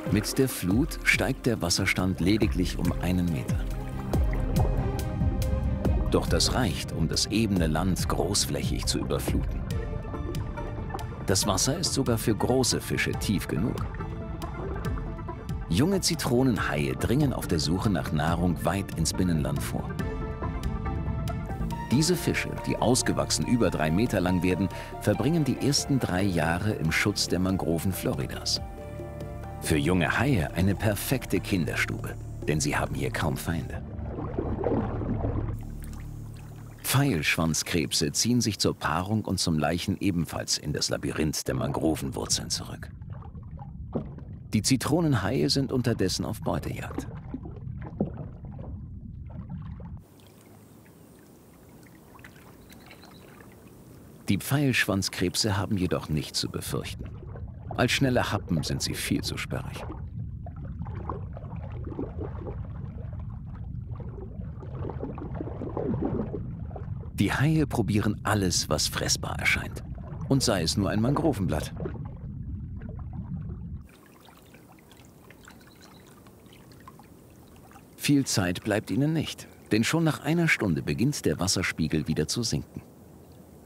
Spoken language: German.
Mit der Flut steigt der Wasserstand lediglich um 1 Meter. Doch das reicht, um das ebene Land großflächig zu überfluten. Das Wasser ist sogar für große Fische tief genug. Junge Zitronenhaie dringen auf der Suche nach Nahrung weit ins Binnenland vor. Diese Fische, die ausgewachsen über 3 Meter lang werden, verbringen die ersten 3 Jahre im Schutz der Mangroven Floridas. Für junge Haie eine perfekte Kinderstube, denn sie haben hier kaum Feinde. Pfeilschwanzkrebse ziehen sich zur Paarung und zum Laichen ebenfalls in das Labyrinth der Mangrovenwurzeln zurück. Die Zitronenhaie sind unterdessen auf Beutejagd. Die Pfeilschwanzkrebse haben jedoch nichts zu befürchten. Als schnelle Happen sind sie viel zu sperrig. Die Haie probieren alles, was fressbar erscheint. Und sei es nur ein Mangrovenblatt. Viel Zeit bleibt ihnen nicht, denn schon nach einer Stunde beginnt der Wasserspiegel wieder zu sinken.